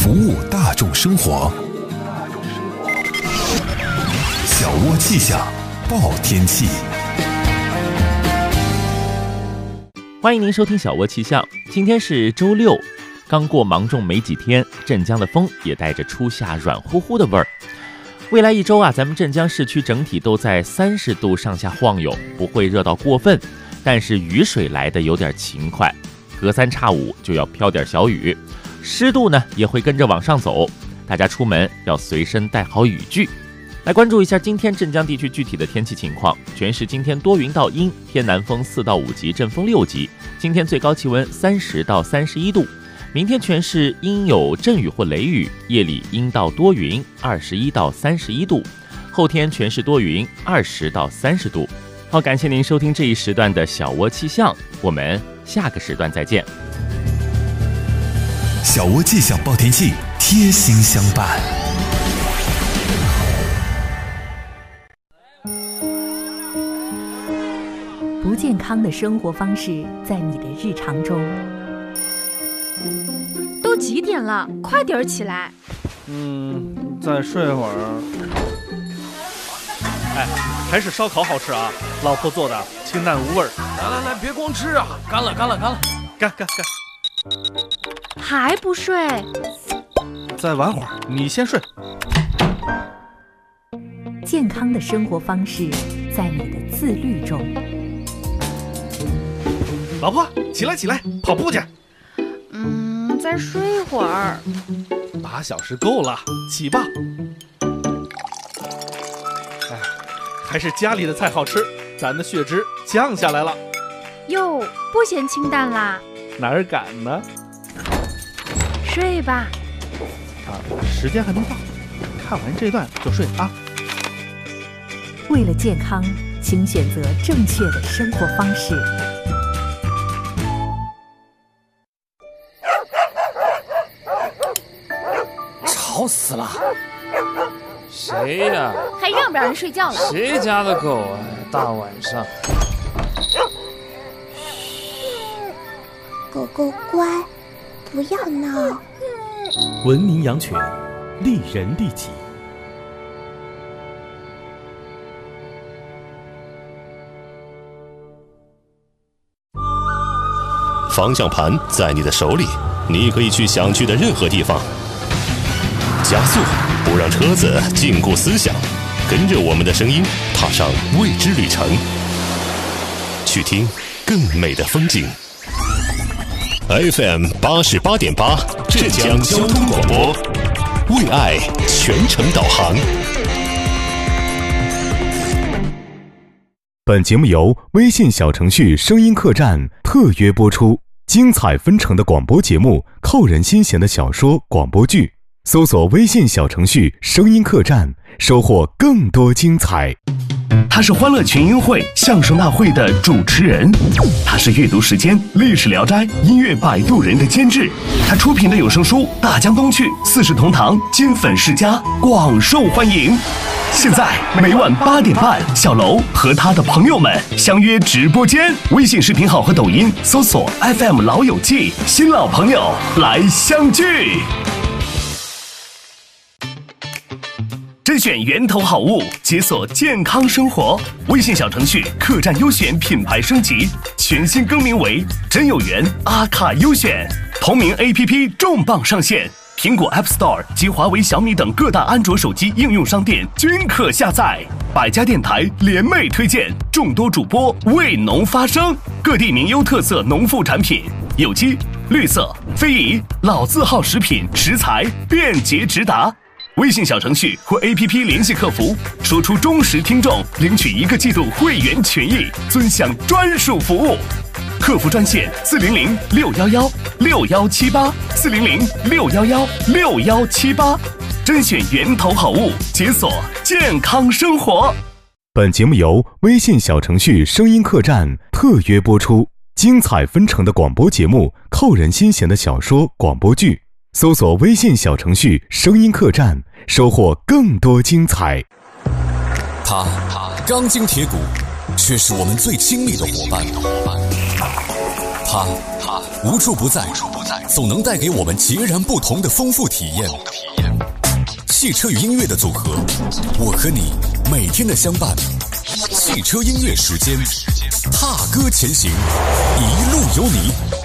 服务大众生活。小窝气象报天气。 欢迎您收听小窝气象。今天是周六，刚过芒种没几天，镇江的风也带着初夏软乎乎的味儿。未来一周啊，咱们镇江市区整体都在30度上下晃悠，不会热到过分，但是雨水来的有点勤快，隔3差5就要飘点小雨，湿度呢也会跟着往上走，大家出门要随身带好雨具。来关注一下今天镇江地区具体的天气情况。全市今天多云到阴，偏南风4到5级，阵风6级。今天最高气温30到31度。明天全市阴有阵雨或雷雨，夜里阴到多云，21到31度。后天全市多云，20到30度。好，感谢您收听这一时段的小窝气象，我们下个时段再见。 小窝气象报天气，贴心相伴。 不健康的生活方式在你的日常中。 都几点了？快点起来！ 再睡会儿。哎，还是烧烤好吃啊！老婆做的，清淡无味儿。 来，别光吃啊！干了！ 干！ 还不睡？ 再玩会儿，你先睡。 健康的生活方式在你的自律中。 老婆，起来，跑步去。 再睡会儿。 8小时够了，起吧。哎，还是家里的菜好吃，咱的血脂降下来了。 哟，不嫌清淡啦？ 哪儿敢呢？ 睡吧。 时间还没到，看完这段就睡啊。 为了健康，请选择正确的生活方式。 吵死了！谁呀？ 还让不让人睡觉了？ 谁家的狗啊？大晚上。 狗狗乖，不要闹。 文明养犬，利人利己。 方向盘在你的手里，你可以去想去的任何地方。加速，不让车子禁锢思想，跟着我们的声音，踏上未知旅程，去听更美的风景。FM 88.8，浙江交通广播，为爱全程导航。 本节目由微信小程序声音客栈特约播出，精彩纷呈的广播节目，扣人心弦的小说、广播剧。搜索微信小程序声音客栈，收获更多精彩。 他是欢乐群英会相声大会的主持人，他是阅读时间历史聊斋音乐摆渡人的监制，他出品的有声书《大江东去》四世同堂金粉世家广受欢迎。现在每晚8点半，小楼和他的朋友们相约直播间，微信视频号和抖音搜索 FM 老友记，新老朋友来相聚。甄选源头好物，解锁健康生活。微信小程序客栈优选品牌升级，全新更名为真有缘阿卡优选。同名 APP 重磅上线，苹果 App Store 及华为、小米等各大安卓手机应用商店均可下载。百家电台联袂推荐，众多主播为农发声，各地名优特色农副产品，有机、绿色、非遗、老字号食品食材便捷直达。微信小程序或 APP 联系客服，说出忠实听众，领取1个季度会员权益，尊享专属服务。客服专线400-611-6178，400-611-6178，甄选源头好物，解锁健康生活。 本节目由微信小程序声音客栈特约播出，精彩纷呈的广播节目，扣人心弦的小说、广播剧。搜索微信小程序声音客栈，收获更多精彩。 他钢筋铁骨，却是我们最亲密的伙伴。 它无处不在，总能带给我们截然不同的丰富体验。汽车与音乐的组合，我和你每天的相伴。汽车音乐时间，踏歌前行，一路有你。